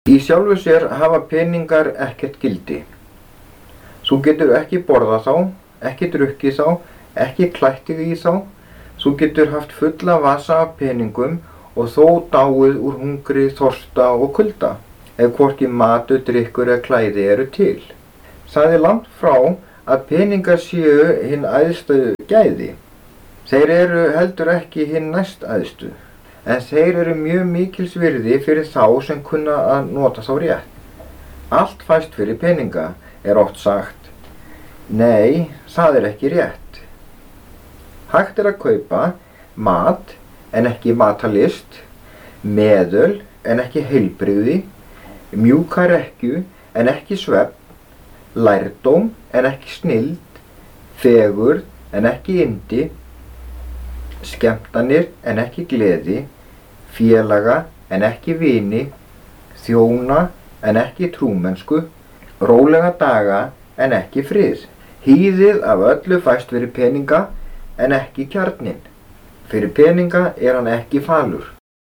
Í sjálfu sér hafa peningar ekkert gildi. Þú getur ekki borðað þá, ekki drukkið þá, ekki klætt þig í þá. Þú getur haft fulla vasa af peningum og þó dáið úr hungri, þorsta og kulda, ef hvorki matur, drykkur eða klæði eru til. Það langt frá að peningar séu hinn æðstu gæði. Þeir eru heldur ekki hinn næstæðstu. En þeir eru mjög mikils virði fyrir þá sem kunna að nota þá rétt. Allt fæst fyrir peninga, oft sagt. Nei, það ekki rétt. Hægt að kaupa mat en ekki matarlyst, meðöl en ekki heilbrigði, mjúka rekkju en ekki svefn, lærdóm en ekki snilld, fegurð en ekki yndi, skemmtanir en ekki gleði, félaga en ekki vini, þjóna en ekki trúmennsku, rólega daga en ekki frið. Hýðið af öllu fæst fyrir peninga en ekki kjarninn. Fyrir peninga hann ekki falur.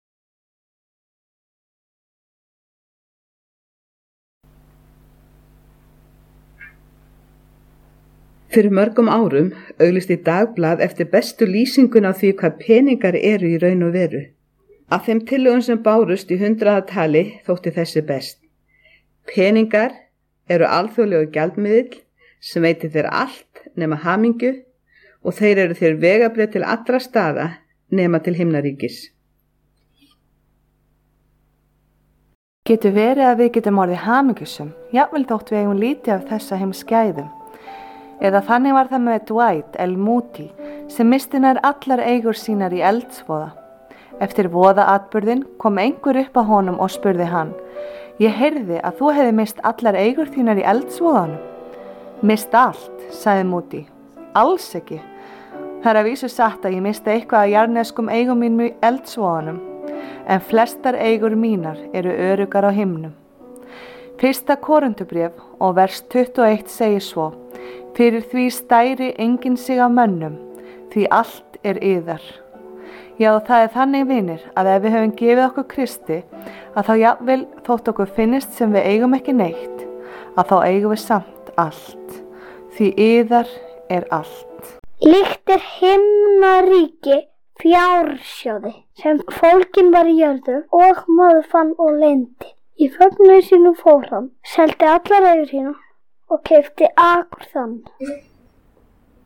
Fyrir mörgum árum auglýsti Dagblað eftir bestu lýsingun á því hvað peningar eru í raun og veru. Af þeim tillögum sem bárust í 100-tali þótti þessi best. Peningar eru alþjóðlegur gjaldmiðill sem veitir þér allt nema hamingju og þeir eru þér vegabréf til allra staða nema til himnaríkis. Getur verið að við getum orðið hamingjusum, jafnvel þótt við eigum lítið af þessa heimsgæðum. Eða þannig var það með Dwight L. Moody sem misti nær allar eigur sínar í eldsvoða. Eftir voðaatburðinn kom einhver upp að honum og spurði hann: Ég heyrði að þú hefði mist allar eigur þínar í eldsvoðanum. Mist allt, sagði Moody. Alls ekki. Það að vísu satt að ég misti eitthvað af jarðneskum eigum mínum í eldsvoðanum, en flestar eigur mínar eru öruggar á himnum. 1. Korinthubréf og vers 21 segir svo: Fyrir því stæri enginn sig af mönnum, því allt yðar. Já, það þannig vinir að ef við höfum gefið okkur Kristi, að þá jafnvel þótt okkur finnist sem við eigum ekki neitt, að þá eigum við samt allt. Því yðar allt. Líkt himnaríki fjársjóði sem fólkin var í jörðu og maður fann og leyndi. Í fögnuði sínum fór hann, seldi allar eigur sínar og keypti akur þann.